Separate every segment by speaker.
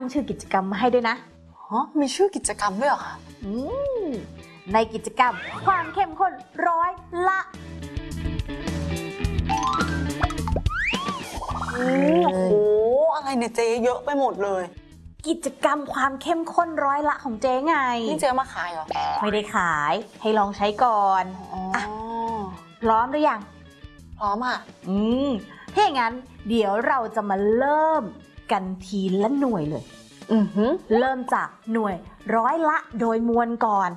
Speaker 1: ชื่อกิจกรรมมาให้ด้วยนะ
Speaker 2: มีชื่อกิจกรรมด้วยเหรอคะ
Speaker 1: ในกิจกรรมความเข้มข้นร้อยละ
Speaker 2: โอ้โหอะไรเนี่ยเจ๊เยอะไปหมดเลย
Speaker 1: กิจกรรมความเข้มข้นร้อยละของเจ๊ไง
Speaker 2: นี่เจ๊มาขายเหรอ
Speaker 1: ไม่ได้ขายให้ลองใช้ก่อนพร้อมหรือยัง
Speaker 2: พร้อมอ่ะ
Speaker 1: ถ้าอย่างนั้นเดี๋ยวเราจะมาเริ่มกันทีละหน่วยเลยเริ่มจากหน่วยร้อยละโดยมวลก่อน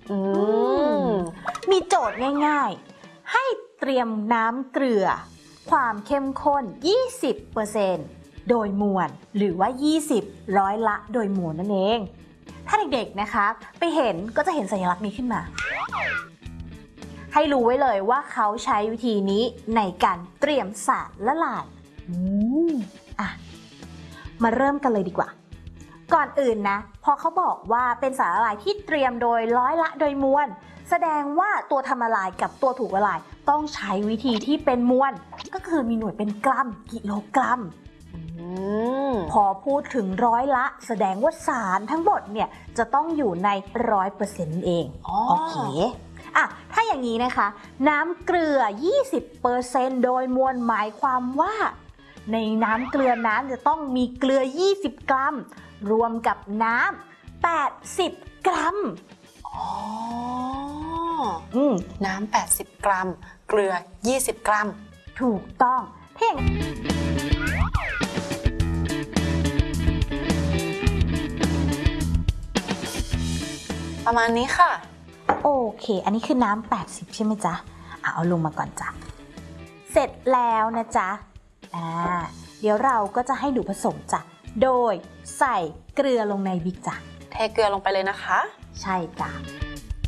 Speaker 1: มีโจทย์ง่ายๆให้เตรียมน้ำเกลือความเข้มข้น 20% โดยมวลหรือว่า20ร้อยละโดยมวลนั่นเองถ้าเด็กๆนะคะไปเห็นก็จะเห็นสัญลักษณ์นี้ขึ้นมาให้รู้ไว้เลยว่าเขาใช้วิธีนี้ในการเตรียมสารละลายมาเริ่มกันเลยดีกว่าก่อนอื่นนะพอเขาบอกว่าเป็นสารละลายที่เตรียมโดยร้อยละโดยมวลแสดงว่าตัวทำละลายกับตัวถูกละลายต้องใช้วิธีที่เป็นมวลก็คือมีหน่วยเป็นกรัมกิโลกรัมพอพูดถึงร้อยละแสดงว่าสารทั้งหมดเนี่ยจะต้องอยู่ใน 100% เองโอเคถ้าอย่างนี้นะคะน้ำเกลือ 20% โดยมวลหมายความว่าในน้ำเกลือนั้นจะต้องมีเกลือ20 กรัมรวมกับน้ำ80 กรัม
Speaker 2: น้ำ80 กรัมเกลือ20 กรัม
Speaker 1: ถูกต้องเท่ง
Speaker 2: ประมาณนี้ค่ะ
Speaker 1: โอเคอันนี้คือน้ำ80ใช่ไหมจ๊ะเอาลงมาก่อนจ้ะเสร็จแล้วนะจ๊ะเดี๋ยวเราก็จะให้หนูผสมจ้ะโดยใส่เกลือลงในบิ๊กจ้ะ
Speaker 2: เทเกลือลงไปเลยนะคะ
Speaker 1: ใช่จ้ะ